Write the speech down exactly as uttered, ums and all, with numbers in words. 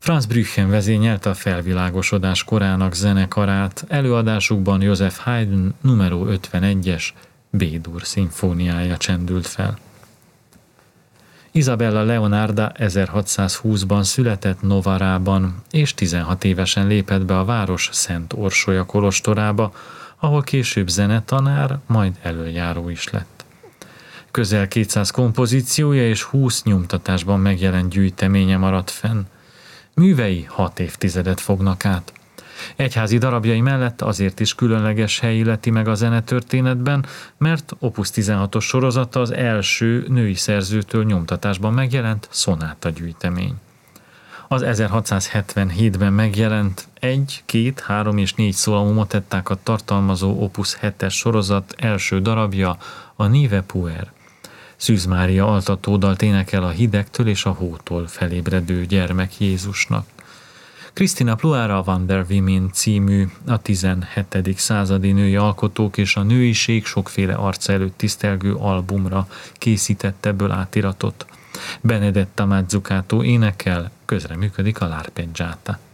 Franz Brüchen vezényelte a felvilágosodás korának zenekarát, előadásukban Joseph Haydn numero ötvenegyes B-dur szimfóniája csendült fel. Isabella Leonarda ezerhatszázhúszban született Novarában, és tizenhat évesen lépett be a város Szent Orsolya kolostorába, ahol később zenetanár, majd elöljáró is lett. Közel kétszáz kompozíciója és húsz nyomtatásban megjelent gyűjteménye maradt fenn. Művei hat évtizedet fognak át. Egyházi darabjai mellett azért is különleges hely illeti meg a zenetörténetben, mert Opus tizenhatos sorozata az első női szerzőtől nyomtatásban megjelent szonáta gyűjtemény. Az ezerhatszázhetvenhétben megjelent egy, két, három és négy szólamú motettákat tartalmazó Opus hetes sorozat első darabja, a Nive Puer. Szűz Mária altatódalt énekel a hidegtől és a hótól felébredő gyermek Jézusnak. Christina Pluara van der Women című, a tizenhetedik századi női alkotók és a nőiség sokféle arca előtt tisztelgő albumra készített ebből átiratot. Benedetta Mazzucato énekel, közreműködik a L'Arpeggiata.